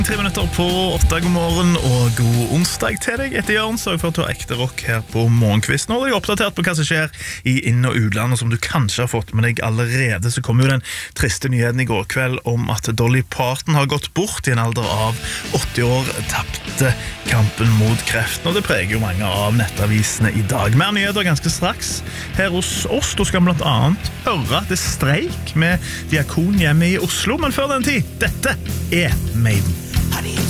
3 minutter på 8, god morgen og god onsdag til deg. Etter Jørn sørg for at du har ekte rock her på Morgenkvist. Nå er jeg oppdatert på hva som skjer i inn- og utlandet, som du kanskje har fått med deg allerede. Så kom jo den triste nyheten i går kveld om at Dolly Parton har gått bort i en alder av 80 år, tapte kampen mot kreften, og det preger jo mange av nettavisene i dag. Mer nyheter ganske straks her hos oss. Du skal blant annet høre at det er streik med Diakon hjemme i Oslo, men før den tid, dette er Maiden.